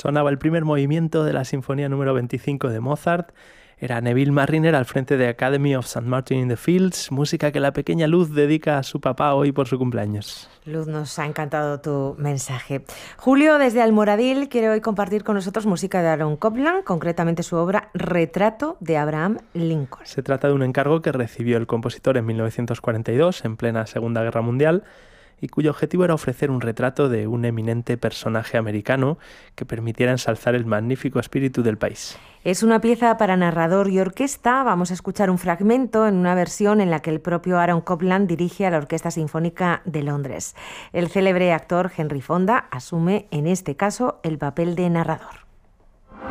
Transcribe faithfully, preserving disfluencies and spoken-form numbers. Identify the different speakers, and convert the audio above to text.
Speaker 1: Sonaba el primer movimiento de la Sinfonía número veinticinco de Mozart. Era Neville Marriner al frente de Academy of Saint Martin in the Fields, música que la pequeña Luz dedica a su papá hoy por su cumpleaños.
Speaker 2: Luz, nos ha encantado tu mensaje. Julio, desde Almoradil, quiere hoy compartir con nosotros música de Aaron Copland, concretamente su obra Retrato de Abraham Lincoln.
Speaker 1: Se trata de un encargo que recibió el compositor en mil novecientos cuarenta y dos, en plena Segunda Guerra Mundial, y cuyo objetivo era ofrecer un retrato de un eminente personaje americano que permitiera ensalzar el magnífico espíritu del país.
Speaker 2: Es una pieza para narrador y orquesta. Vamos a escuchar un fragmento en una versión en la que el propio Aaron Copland dirige a la Orquesta Sinfónica de Londres. El célebre actor Henry Fonda asume en este caso el papel de narrador.